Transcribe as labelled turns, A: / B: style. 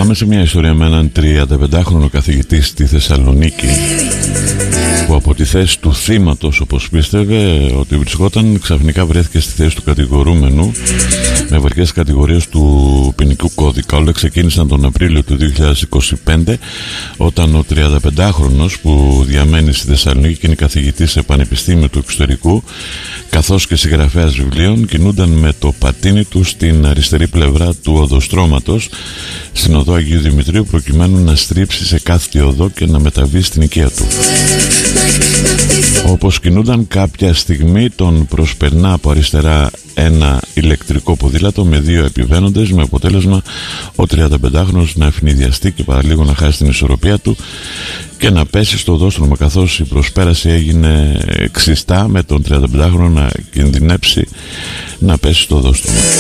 A: Πάμε σε μια ιστορία με έναν 35χρονο καθηγητή στη Θεσσαλονίκη που από τη θέση του θύματος, όπως πίστευε ότι βρισκόταν, ξαφνικά βρέθηκε στη θέση του κατηγορούμενου με βαριές κατηγορίες του ποινικού κώδικα. Όλα ξεκίνησαν τον Απρίλιο του 2025 όταν ο 35χρονος που διαμένει στη Θεσσαλονίκη και είναι καθηγητής σε πανεπιστήμιο του εξωτερικού καθώς και συγγραφέας βιβλίων κινούνταν με το πατίνι του στην αριστερή πλευρά του οδοστρώματος στην οδό Αγίου Δημητρίου προκειμένου να στρίψει σε κάθετη οδό και να μεταβεί στην οικία του. Όπως κινούνταν, κάποια στιγμή τον προσπερνά από αριστερά ένα ηλεκτρικό ποδήλατο με δύο επιβαίνοντες, με αποτέλεσμα ο 35χρονος να ευνηδιαστεί και παραλίγο να χάσει την ισορροπία του και να πέσει στο οδόστρωμα, καθώς η προσπέραση έγινε ξιστά με τον 35χρονο να κινδυνέψει να πέσει στο οδόστρωμα.